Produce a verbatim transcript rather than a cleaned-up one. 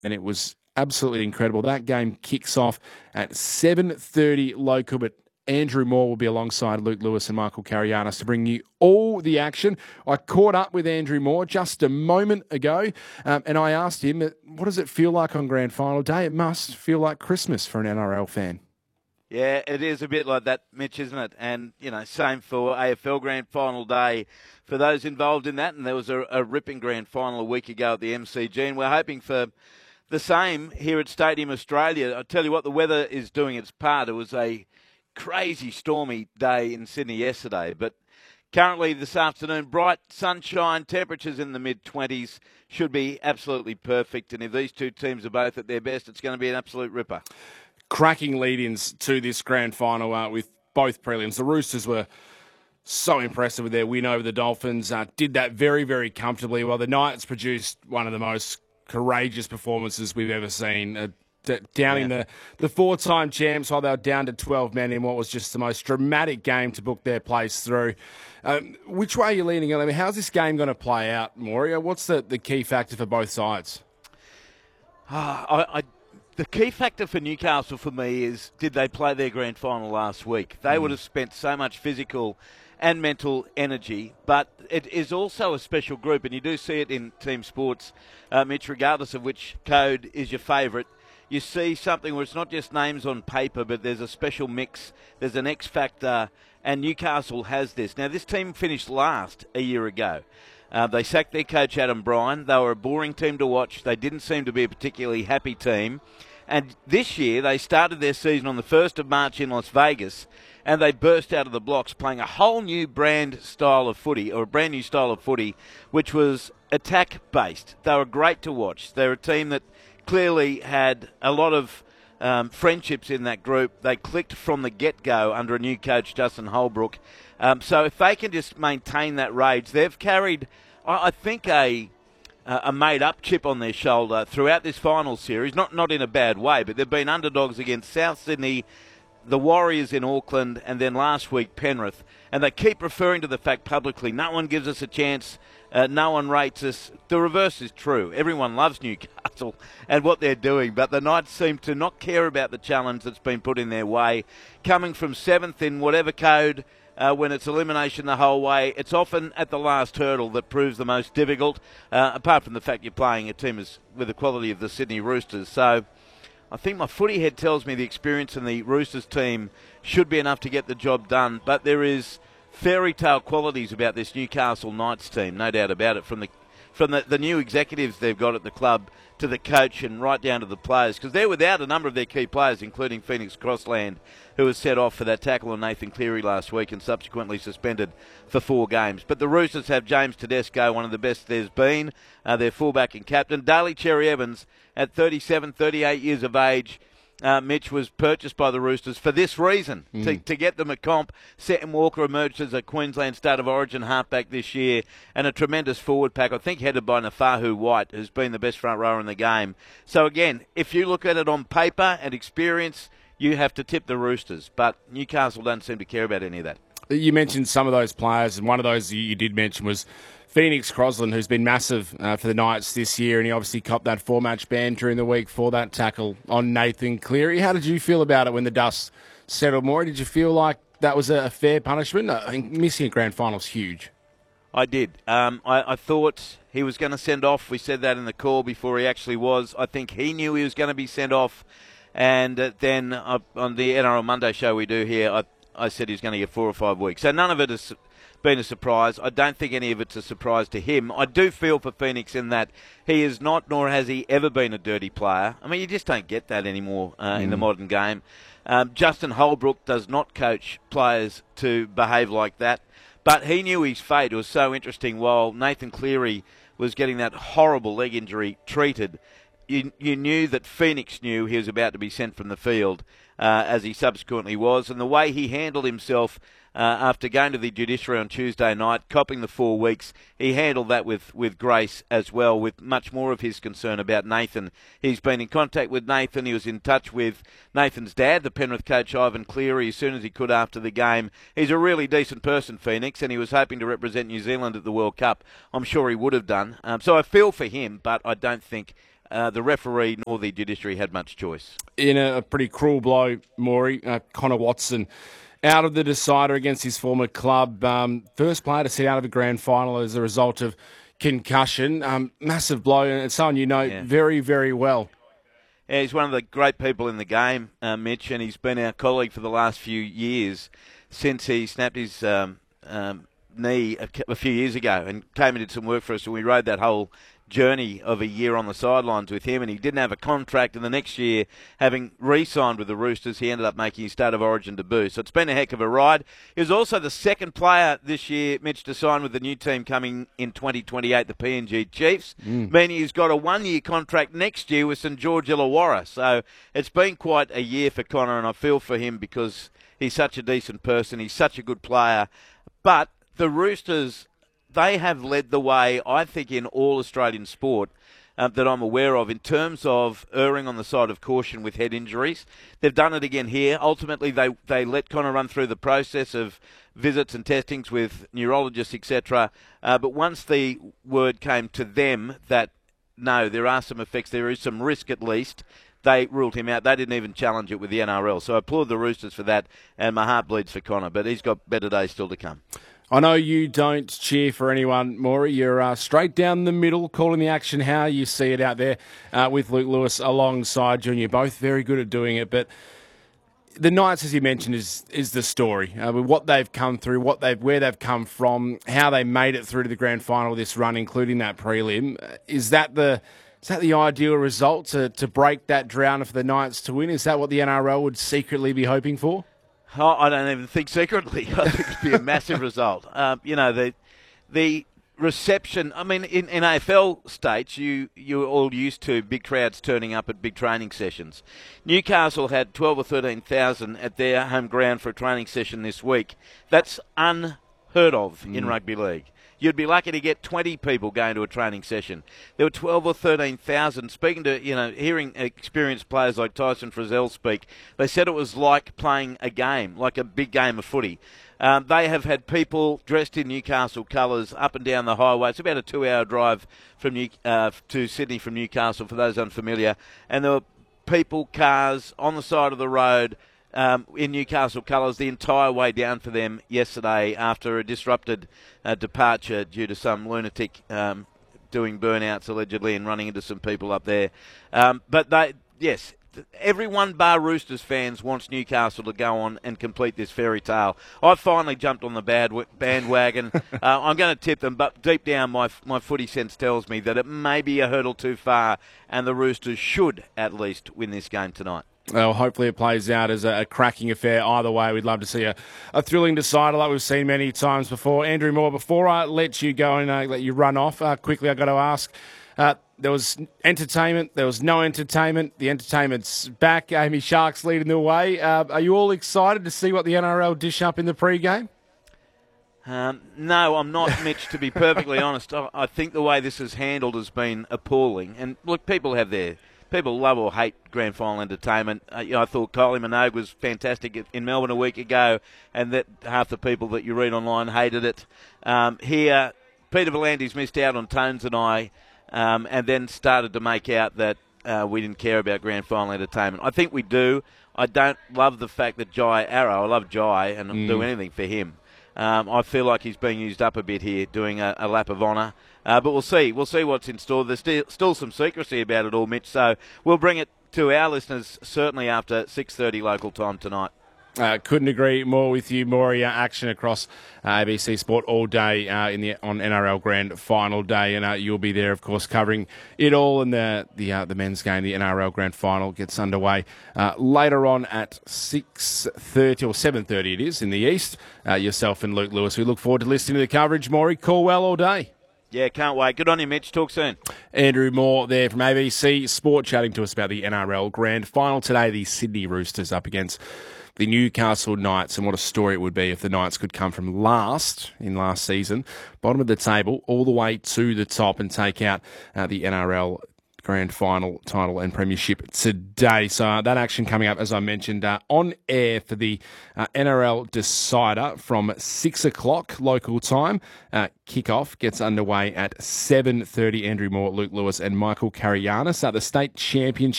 and it was absolutely incredible. That game kicks off at seven thirty local, but Andrew Moore will be alongside Luke Lewis and Michael Carianis to bring you all the action. I caught up with Andrew Moore just a moment ago, um, and I asked him, what does it feel like on Grand Final Day? It must feel like Christmas for an N R L fan. Yeah, it is a bit like that, Mitch, isn't it? And, you know, same for A F L Grand Final Day for those involved in that. And there was a, a ripping Grand Final a week ago at the M C G, and we're hoping for the same here at Stadium Australia. I tell you what, the weather is doing its part. It was a crazy stormy day in Sydney yesterday, but currently this afternoon, bright sunshine, temperatures in the mid-twenties, should be absolutely perfect. And if these two teams are both at their best, it's going to be an absolute ripper. Cracking lead-ins to this grand final uh, with both prelims. The Roosters were so impressive with their win over the Dolphins, uh, did that very, very comfortably, while the Knights produced one of the most courageous performances we've ever seen. Uh, d- downing yeah. the, the four-time champs while they were down to twelve men in what was just the most dramatic game to book their place through. Um, which way are you leaning on? I mean, how's this game going to play out, Moria? What's the, the key factor for both sides? Uh, I... I... The key factor for Newcastle for me is, did they play their grand final last week? They mm. would have spent so much physical and mental energy, but it is also a special group, and you do see it in team sports, uh, Mitch, regardless of which code is your favourite. You see something where it's not just names on paper, but there's a special mix, there's an X factor, and Newcastle has this. Now, this team finished last a year ago. Uh, they sacked their coach, Adam Bryan. They were a boring team to watch. They didn't seem to be a particularly happy team. And this year, they started their season on the first of March in Las Vegas, and they burst out of the blocks playing a whole new brand style of footy, or a brand new style of footy, which was attack-based. They were great to watch. They're a team that clearly had a lot of um, friendships in that group. They clicked from the get-go under a new coach, Justin Holbrook. Um, so if they can just maintain that rage, they've carried, I, I think, a a made-up chip on their shoulder throughout this final series, not not in a bad way, but they've been underdogs against South Sydney, the Warriors in Auckland, and then last week Penrith. And they keep referring to the fact publicly, no one gives us a chance, uh, no one rates us. The reverse is true. Everyone loves Newcastle and what they're doing, but the Knights seem to not care about the challenge that's been put in their way. Coming from seventh in whatever code, Uh, when it's elimination the whole way, it's often at the last hurdle that proves the most difficult, uh, apart from the fact you're playing a team as, with the quality of the Sydney Roosters. So I think my footy head tells me the experience in the Roosters team should be enough to get the job done, but there is fairy tale qualities about this Newcastle Knights team, no doubt about it, from the from the, the new executives they've got at the club to the coach and right down to the players, because they're without a number of their key players, including Phoenix Crossland, who was set off for that tackle on Nathan Cleary last week and subsequently suspended for four games. But the Roosters have James Tedesco, one of the best there's been, uh, their fullback and captain. Daly Cherry-Evans, at thirty-seven, thirty-eight years of age, Uh, Mitch, was purchased by the Roosters for this reason, mm. to, to get them a comp. Seton Walker emerged as a Queensland State of Origin halfback this year, and a tremendous forward pack, I think headed by Nafahu White, who's been the best front rower in the game. So again, if you look at it on paper and experience, you have to tip the Roosters, but Newcastle don't seem to care about any of that. You mentioned some of those players, and one of those you did mention was Phoenix Crossland, who's been massive uh, for the Knights this year, and he obviously copped that four-match ban during the week for that tackle on Nathan Cleary. How did you feel about it when the dust settled more? Did you feel like that was a fair punishment? I think missing a grand final is huge. I did. Um, I, I thought he was going to send off. We said that in the call before he actually was. I think he knew he was going to be sent off, and uh, then uh, on the N R L Monday show we do here, I, I said he was going to get four or five weeks. So none of it is been a surprise. I don't think any of it's a surprise to him. I do feel for Phoenix in that he is not, nor has he ever been, a dirty player. I mean, you just don't get that anymore uh, mm. in the modern game. Um, Justin Holbrook does not coach players to behave like that, but he knew his fate. It was so interesting. While Nathan Cleary was getting that horrible leg injury treated, you, you knew that Phoenix knew he was about to be sent from the field, uh, as he subsequently was, and the way he handled himself Uh, after going to the judiciary on Tuesday night, copping the four weeks, he handled that with, with grace as well, with much more of his concern about Nathan. He's been in contact with Nathan. He was in touch with Nathan's dad, the Penrith coach, Ivan Cleary, as soon as he could after the game. He's a really decent person, Phoenix, and he was hoping to represent New Zealand at the World Cup. I'm sure he would have done. Um, so I feel for him, but I don't think uh, the referee nor the judiciary had much choice. In a, a pretty cruel blow, Maury, uh, Connor Watson out of the decider against his former club. Um, first player to sit out of a grand final as a result of concussion. Um, massive blow, and it's someone you know yeah. very, very well. Yeah, he's one of the great people in the game, uh, Mitch, and he's been our colleague for the last few years since he snapped his um, um, knee a, a few years ago and came and did some work for us, and we rode that whole journey of a year on the sidelines with him, and he didn't have a contract, and the next year, having re-signed with the Roosters, he ended up making his State of Origin debut. So it's been a heck of a ride. He was also the second player this year, Mitch, to sign with the new team coming in twenty twenty-eight, the P N G Chiefs, mm. meaning he's got a one-year contract next year with St George Illawarra. So it's been quite a year for Connor, and I feel for him because he's such a decent person, he's such a good player. But the Roosters, they have led the way, I think, in all Australian sport uh, that I'm aware of in terms of erring on the side of caution with head injuries. They've done it again here. Ultimately, they, they let Connor run through the process of visits and testings with neurologists, et cetera. Uh, but once the word came to them that, no, there are some effects, there is some risk at least, they ruled him out. They didn't even challenge it with the N R L. So I applaud the Roosters for that, and my heart bleeds for Connor, but he's got better days still to come. I know you don't cheer for anyone, Maury. You're uh, straight down the middle, calling the action how you see it out there uh, with Luke Lewis alongside you. And you're both very good at doing it. But the Knights, as you mentioned, is is the story. Uh, with what they've come through, what they've where they've come from, how they made it through to the grand final this run, including that prelim. Is that the is that the ideal result to to break that drought for the Knights to win? Is that what the N R L would secretly be hoping for? Oh, I don't even think secretly. I think it'd be a massive result. Um, you know, the the reception. I mean, in, in A F L states, you you're all used to big crowds turning up at big training sessions. Newcastle had twelve or thirteen thousand at their home ground for a training session this week. That's unheard of mm. in rugby league. You'd be lucky to get twenty people going to a training session. There were twelve or thirteen thousand. Speaking to, you know, hearing experienced players like Tyson Frizzell speak, they said it was like playing a game, like a big game of footy. Um, they have had people dressed in Newcastle colours up and down the highway. It's about a two-hour drive from New, uh, to Sydney from Newcastle, for those unfamiliar. And there were people, cars on the side of the road, Um, in Newcastle colours the entire way down for them yesterday after a disrupted uh, departure due to some lunatic um, doing burnouts allegedly and running into some people up there. Um, but they, yes, everyone bar Roosters fans wants Newcastle to go on and complete this fairy tale. I've finally jumped on the bad bandwagon. uh, I'm going to tip them, but deep down my my footy sense tells me that it may be a hurdle too far and the Roosters should at least win this game tonight. Well, hopefully it plays out as a, a cracking affair. Either way, we'd love to see a, a thrilling decider like we've seen many times before. Andrew Moore, before I let you go and uh, let you run off, uh, quickly I've got to ask, uh, there was entertainment, there was no entertainment. The entertainment's back. Amy Shark's leading the way. Uh, are you all excited to see what the N R L dish up in the pre-game? Um, no, I'm not, Mitch, to be perfectly honest. I, I think the way this is handled has been appalling. And, look, people have their... People love or hate grand final entertainment. Uh, you know, I thought Kylie Minogue was fantastic in Melbourne a week ago, and that half the people that you read online hated it. Um, here, Peter V'landys missed out on Tones and I, um, and then started to make out that uh, we didn't care about grand final entertainment. I think we do. I don't love the fact that Jai Arrow, I love Jai, and I'll mm. do anything for him. Um, I feel like he's being used up a bit here, doing a, a lap of honour. Uh, but we'll see. We'll see what's in store. There's still, still some secrecy about it all, Mitch, so we'll bring it to our listeners certainly after six thirty local time tonight. Uh, couldn't agree more with you, Maury. Uh, action across uh, A B C Sport all day uh, in the on N R L Grand Final day, and uh, you'll be there, of course, covering it all. And the the uh, the men's game, the N R L Grand Final, gets underway uh, later on at six thirty or seven thirty. It is in the east. Uh, yourself and Luke Lewis. We look forward to listening to the coverage, Maury. Call well all day. Yeah, can't wait. Good on you, Mitch. Talk soon. Andrew Moore there from A B C Sport chatting to us about the N R L Grand Final today. The Sydney Roosters up against the Newcastle Knights, and what a story it would be if the Knights could come from last in last season, bottom of the table, all the way to the top and take out uh, the N R L grand final title and premiership today. So uh, that action coming up, as I mentioned, uh, on air for the uh, N R L Decider from six o'clock local time. Uh, kickoff gets underway at seven thirty. Andrew Moore, Luke Lewis and Michael Karayanis. Uh, the state championship